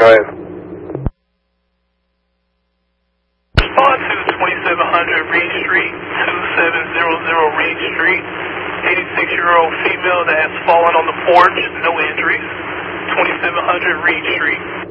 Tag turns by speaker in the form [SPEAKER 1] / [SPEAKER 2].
[SPEAKER 1] Drive.
[SPEAKER 2] Respond to 2700 Reed Street, 2700 Reed Street. 86-year-old female that has fallen on the porch, no injuries. 2700 Reed Street.